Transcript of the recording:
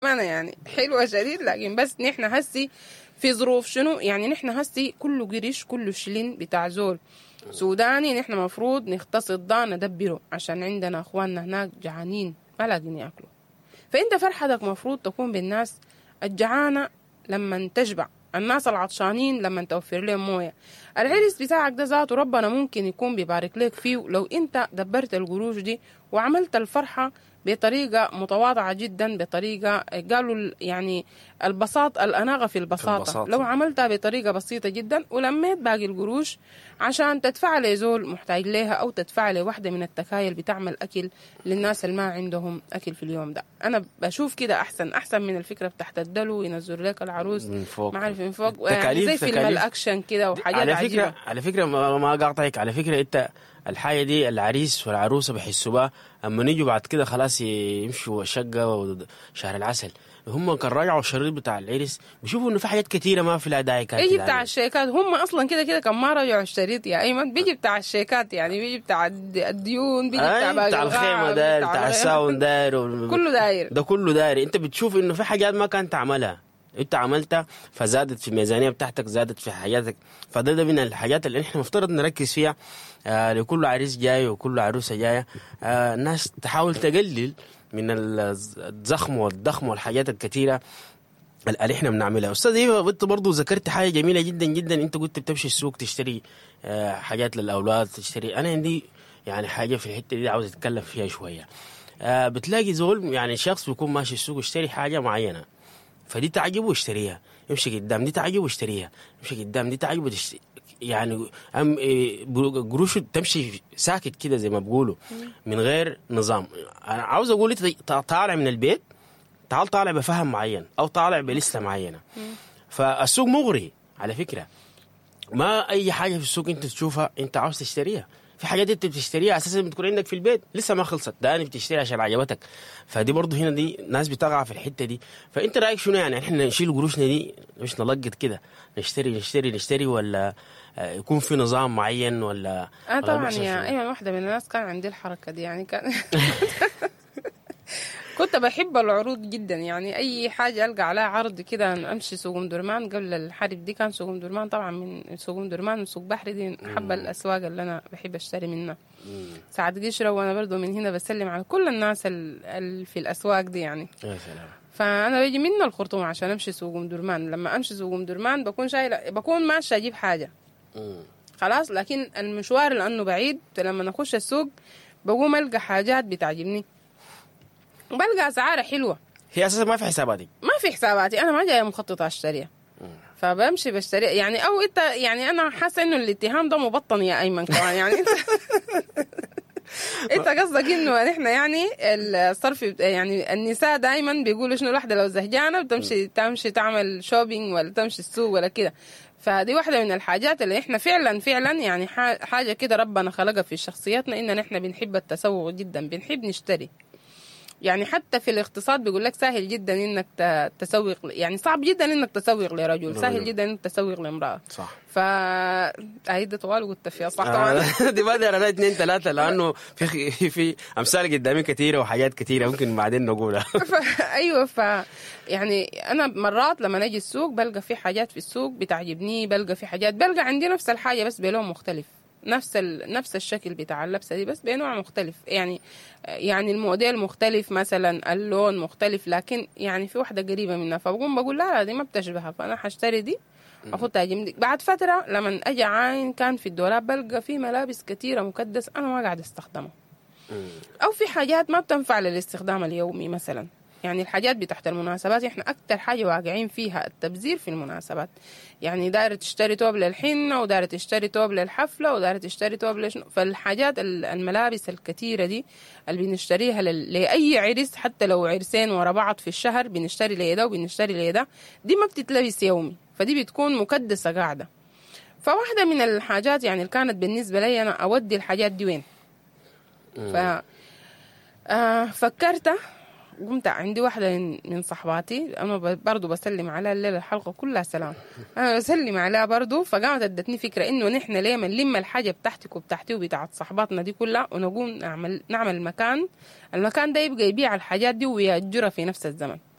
للأمانة يعني حلوة شديد، لكن بس نحن هسي في ظروف شنو يعني، نحن هسي كله قرش كله شلين بتاع زول سوداني، نحن مفروض نختصد ده ندبره عشان عندنا اخواننا هناك جعانين ما لاقين ياكلوا. فانت فرحتك مفروض تكون بالناس الجعانة لما تشبع، الناس العطشانين لما توفر لهم مويه. العرس بتاعك ده ذاته ربنا ممكن يكون بيبارك لك فيه لو انت دبرت القروش دي وعملت الفرحة بطريقة متواضعة جدا، بطريقة قالوا يعني الأناغة في البساطة. لو عملتها بطريقة بسيطة جدا ولميت باقي القروش عشان تدفع لي زول محتاج ليها أو تدفع لي واحدة من التكايل بتعمل أكل للناس اللي ما عندهم أكل في اليوم ده، أنا بشوف كده أحسن من الفكرة بتاعت الدلو ينزل لك العروس من فوق، ما عارف من فوق يعني زي فيلم الأكشن كده وحاجات عجيبة. على فكرة ما قاطعك، على فكرة أنت الحاجة دي العريس والعروسة بحسوا بها أما نيجوا بعد كده خلاص يمشوا شقة وشهر العسل، هم كان راجعوا الشريط بتاع العرس بيشوفوا إنه في حاجات كتيرة ما في الأداء كانت بيجي بتاع الشيكات، هم أصلا كده كان ما رجعوا الشريط يا أيمن، بيجي بتاع الشيكات يعني بيجي بتاع الديون، بيجي بتاع الخيمة داير، بتاع الساون داير، كله داير، ده كله داير. أنت بتشوف إنه في حاجات ما كانت تعملها انت عملتها فزادت في الميزانيه بتاعتك، زادت في حياتك، فده من الحاجات اللي احنا مفترض نركز فيها. لكل عريس جاي وكل عروسه جايه الناس تحاول تقلل من الزخم والضخم والحاجات الكثيره اللي احنا بنعملها. استاذ ايوه انت برضه ذكرت حاجه جميله جدا جدا، انت قلت بتمشي السوق تشتري حاجات للاولاد تشتري. انا عندي يعني حاجه في الحته دي عاوز اتكلم فيها شويه. بتلاقي زول يعني شخص بيكون ماشي السوق يشتري حاجه معينه، فدي تعجبه واشتريها، يمشي قدام دي تعجبه واشتريها، يمشي قدام دي تعجبه يعني قروش تمشي ساكت كده زي ما بقولوا من غير نظام. انا عاوز اقول انت طالع من البيت، طالع بفهم معين او طالع بلسته معينه، فالسوق مغري على فكره. ما اي حاجه في السوق انت تشوفها انت عاوز تشتريها، في حاجات انت بتشتريها اساسا بتكون عندك في البيت لسه ما خلصت، ده انت بتشتريها عشان عجبتك. فدي برضه هنا دي ناس بتقع في الحته دي. فانت رايك شنو يعني احنا نشيل قروشنا دي مش نلقط كده نشتري ولا يكون في نظام معين ولا طبعا يا ايمن واحده من الناس كان عندي الحركه دي يعني كان كنت بحب العروض جدا، يعني اي حاجه القى عليها عرض كده. امشي سوق ام درمان قبل الحرب دي، كان سوق ام درمان طبعا من سوق ام درمان وسوق بحري دي حبه الاسواق اللي انا بحب اشتري منها. سعد قشره وانا برضو من هنا بسلم على كل الناس اللي في الاسواق دي يعني. يا سلام. فانا بيجي من الخرطوم عشان امشي سوق ام درمان. لما امشي سوق ام درمان بكون ماشيه اجيب حاجه خلاص، لكن المشوار لانه بعيد لما نخش السوق بقوم القى حاجات بتعجبني وبلقى اسعارها حلوه. هي اساسا ما في حساباتي، انا ما جايه مخططه اشتريها، فبمشي بشتري يعني. او انت يعني انا حاسه انه الاتهام ده مبطن يا ايمن كمان يعني انت قصدك انه نحن يعني الصرف يعني النساء دائما بيقولوا شنو الواحده لو زهجانه تمشي تعمل شوبينج ولا تمشي السوق ولا كده. فدي واحده من الحاجات اللي احنا فعلا يعني حاجه كده ربنا خلقها في شخصياتنا، ان نحن بنحب التسوق جدا، بنحب نشتري. يعني حتى في الاقتصاد بيقول لك سهل جدا انك تسوق، يعني صعب جدا انك تسوق لرجل، سهل جدا انك تسوق لامراه. صح. هيدا طوال قلت فيها صح طبعا. دي بدر انا 2 3 لانه في امثال قدامي كثيره وحاجات كثيره ممكن بعدين نقولها. ايوه يعني انا مرات لما اجي السوق بلقى في حاجات في السوق بتعجبني، بلقى في حاجات بلقى عندي نفس الحاجه بس بلون مختلف، نفس الشكل بتاع اللبسه دي بس بنوع مختلف، يعني الموديل مختلف مثلا، اللون مختلف، لكن يعني في واحده قريبه منها، فبقوم بقول لا دي ما بتشبهها، فانا حاشتري دي اخدها اجي. بعد فتره لما اجي عاين كان في الدولاب بلقى في ملابس كتيره مكدس انا ما قاعد استخدمها، او في حاجات ما بتنفع للاستخدام اليومي مثلا. يعني الحاجات بتاعت المناسبات احنا اكتر حاجه واقعين فيها التبذير في المناسبات، يعني دايره تشتري توب للحنه ودايره تشتري توب للحفله ودايره تشتري توب لشنو. فالحاجات الملابس الكثيره دي اللي بنشتريها لاي عرس، حتى لو عرسين ورا بعض في الشهر بنشتري لده وبنشتري لده، دي ما بتتلبس يومي، فدي بتكون مكدسه قاعده. فواحده من الحاجات يعني اللي كانت بالنسبه لي انا اودي الحاجات دي وين، فكرت قمت عندي واحدة من صحباتي أنا برضو بسلم عليها الليلة الحلقة كلها سلام، أنا بسلم عليها برضو، فقامت ادتني فكرة إنه نحن ليه ما نلم الحاجة بتاعتك وبتاعتي وبتاعت صحباتنا دي كلها ونقوم نعمل المكان ده يبقى يبيع الحاجات دي ويأجرها في نفس الزمن.